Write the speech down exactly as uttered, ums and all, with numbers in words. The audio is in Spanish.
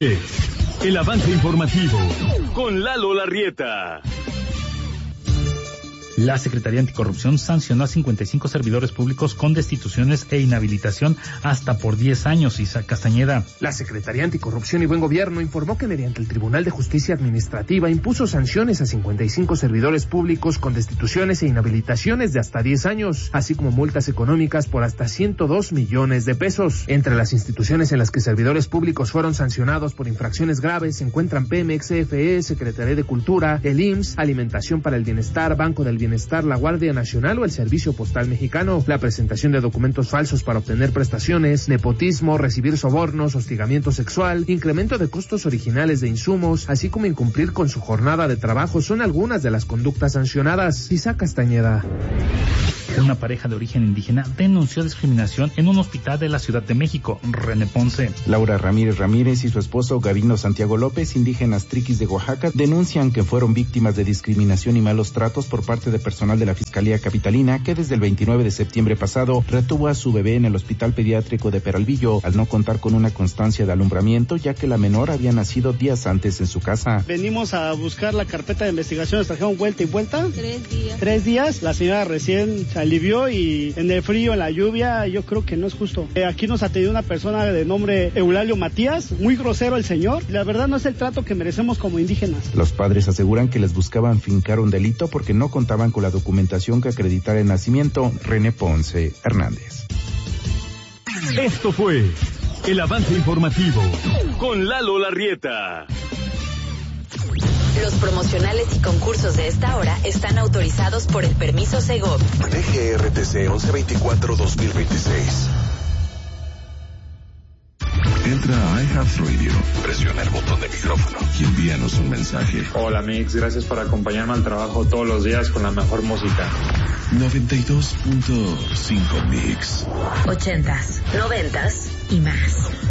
El avance informativo con Lalo Larrieta. La Secretaría Anticorrupción sancionó a cincuenta y cinco servidores públicos con destituciones e inhabilitación hasta por diez años. Isaac Castañeda. La Secretaría Anticorrupción y Buen Gobierno informó que mediante el Tribunal de Justicia Administrativa impuso sanciones a cincuenta y cinco servidores públicos con destituciones e inhabilitaciones de hasta diez años, así como multas económicas por hasta ciento dos millones de pesos. Entre las instituciones en las que servidores públicos fueron sancionados por infracciones graves se encuentran Pemex, C F E, Secretaría de Cultura, el I M S S, Alimentación para el Bienestar, Banco del Bienestar, la Guardia Nacional o el Servicio Postal Mexicano. La presentación de documentos falsos para obtener prestaciones, nepotismo, recibir sobornos, hostigamiento sexual, incremento de costos originales de insumos, así como incumplir con su jornada de trabajo son algunas de las conductas sancionadas. Isaac Castañeda. Una pareja de origen indígena denunció discriminación en un hospital de la Ciudad de México. René Ponce. Laura Ramírez Ramírez y su esposo Gavino Santiago López, indígenas triquis de Oaxaca, denuncian que fueron víctimas de discriminación y malos tratos por parte de personal de la Fiscalía Capitalina, que desde el veintinueve de septiembre pasado retuvo a su bebé en el Hospital Pediátrico de Peralvillo, al no contar con una constancia de alumbramiento, ya que la menor había nacido días antes en su casa. Venimos a buscar la carpeta de investigación, nos trajeron vuelta y vuelta. Tres días. Tres días, la señora recién se alivió y en el frío, en la lluvia, yo creo que no es justo. Eh, aquí nos atendió una persona de nombre Eulalio Matías, muy grosero el señor. La verdad no es el trato que merecemos como indígenas. Los padres aseguran que les buscaban fincar un delito porque no contaban con la documentación que acreditara el nacimiento. René Ponce Hernández. Esto fue el avance informativo con Lalo Larrieta. Los promocionales y concursos de esta hora están autorizados por el permiso Segov. D G R T C once veinticuatro dos mil veintiséis. Entra a iHeartRadio, presiona el botón de micrófono y envíanos un mensaje. Hola Mix, gracias por acompañarme al trabajo todos los días con la mejor música. noventa y dos punto cinco Mix. Ochentas, noventas y más.